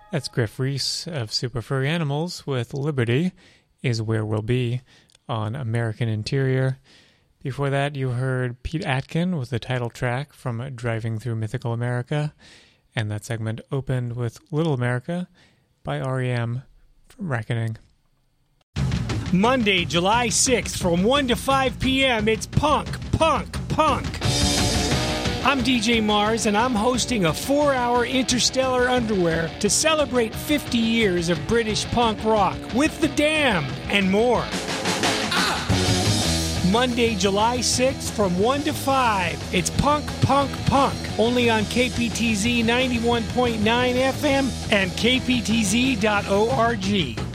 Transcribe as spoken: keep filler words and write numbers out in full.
That's Griff Reese of Super Furry Animals with Liberty is Where We'll Be on American Interior. Before that, you heard Pete Atkin with the title track from Driving Through Mythical America, and that segment opened with Little America by R E M from Reckoning. Monday, July sixth from one to five p.m., it's Punk, Punk, Punk. I'm D J Mars, and I'm hosting a four-hour Interstellar Underwear to celebrate fifty years of British punk rock with The Damned and more. Monday, July sixth from one to five, it's Punk, Punk, Punk, only on K P T Z ninety-one point nine F M and K P T Z dot org.